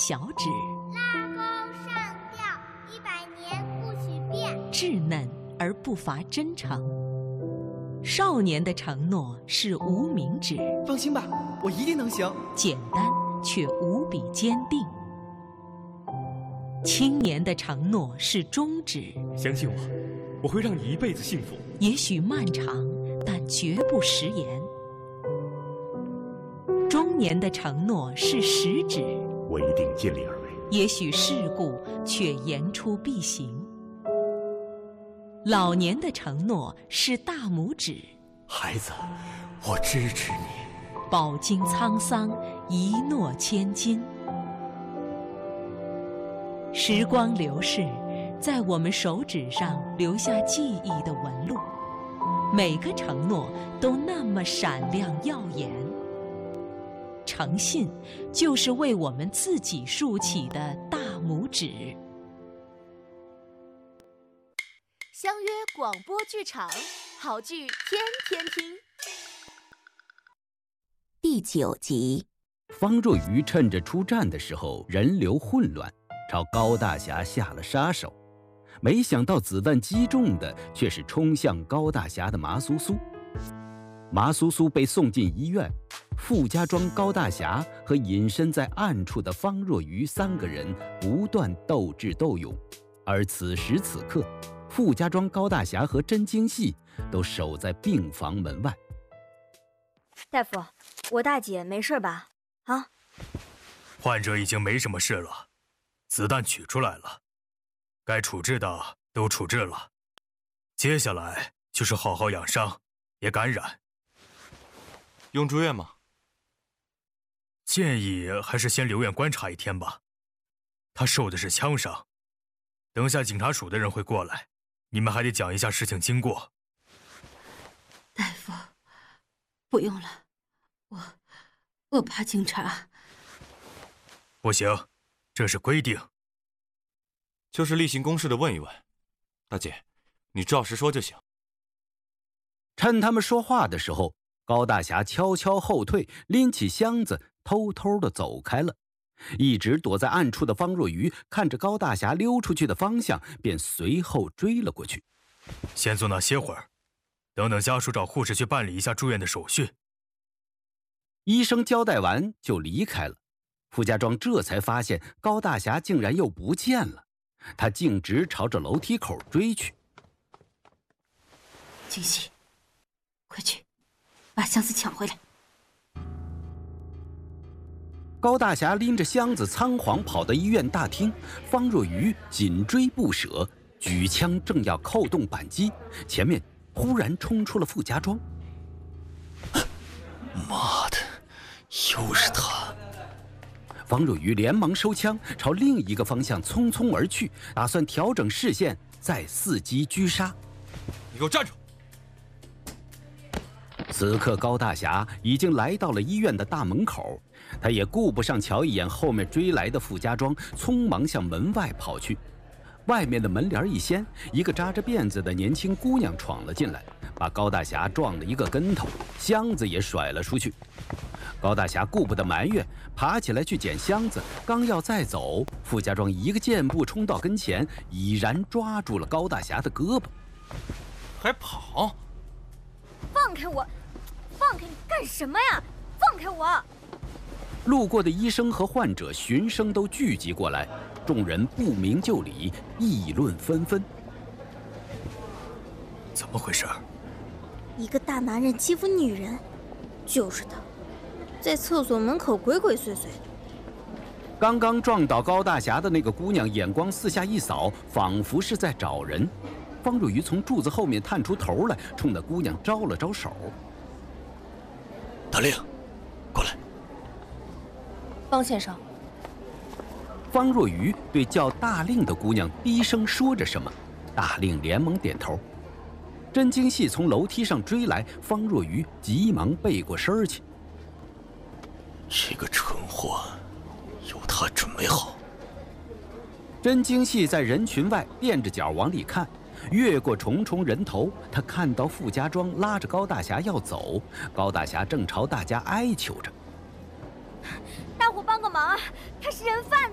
小指， 拉钩上吊，100年不许变。 稚嫩而不乏真诚。少年的承诺是无名指， 放心吧，我一定能行。 简单却无比坚定。青年的承诺是中指， 相信我，我会让你一辈子幸福。 也许漫长，但绝不食言。中年的承诺是食指， 我一定尽力而为。 也许世故，却言出必行。老年的承诺是大拇指， 孩子，我支持你。 饱经沧桑，一诺千金。时光流逝，在我们手指上留下记忆的纹路，每个承诺都那么闪亮耀眼。诚信就是为我们自己竖起的大拇指。 相约广播剧场，好剧天天听。 第9集， 方若愚趁着出战的时候人流混乱，朝高大侠下了杀手。没想到子弹击中的却是冲向高大侠的麻苏苏。麻苏苏被送进医院，傅家庄高大侠和隐身在暗处的方若愚3个人不断斗智斗勇。而此时此刻，傅家庄高大侠和真京戏都守在病房门外。 大夫，我大姐没事吧？啊？ 患者已经没什么事了，子弹取出来了，该处置的都处置了，接下来就是好好养伤，别感染。 用住院吗？ 建议还是先留院观察1天吧。他受的是枪伤，等下警察署的人会过来，你们还得讲一下事情经过。 大夫，不用了，我怕警察。 不行，这是规定。 就是例行公事的问一问，大姐，你照实说就行。 趁他们说话的时候，高大侠悄悄后退，拎起箱子，偷偷地走开了。一直躲在暗处的方若愚看着高大侠溜出去的方向，便随后追了过去。 先坐那歇会儿，等等家属找护士去办理一下住院的手续。 医生交代完就离开了。傅家庄这才发现高大侠竟然又不见了，他径直朝着楼梯口追去。 京戏，快去把箱子抢回来。 高大侠拎着箱子仓皇跑到医院大厅，方若愚紧追不舍，举枪正要扣动扳机，前面忽然冲出了傅家庄。 妈的，又是他！ 方若愚连忙收枪，朝另一个方向匆匆而去，打算调整视线，再伺机狙杀。 你给我站住！ 此刻高大侠已经来到了医院的大门口，他也顾不上瞧一眼后面追来的傅家庄，匆忙向门外跑去。外面的门帘一掀，一个扎着辫子的年轻姑娘闯了进来，把高大侠撞了一个跟头，箱子也甩了出去。高大侠顾不得埋怨，爬起来去捡箱子，刚要再走，傅家庄一个箭步冲到跟前，已然抓住了高大侠的胳膊。 还跑？ 放开我！放开你干什么呀？放开我！ 路过的医生和患者循声都聚集过来，众人不明就里，议论纷纷。 怎么回事？ 一个大男人欺负女人，就是他，在厕所门口鬼鬼祟祟。 刚刚撞倒高大侠的那个姑娘眼光四下一扫，仿佛是在找人。方若愚从柱子后面探出头来，冲那姑娘招了招手。 大令，过来。 方先生。 方若愚对叫大令的姑娘低声说着什么，大令连忙点头。真京戏从楼梯上追来，方若愚急忙背过身去。 这个蠢货，有他准没好。 真京戏在人群外垫着脚往里看，越过重重人头，他看到傅家庄拉着高大侠要走，高大侠正朝大家哀求着：“ 大伙帮个忙啊，他是人贩子！”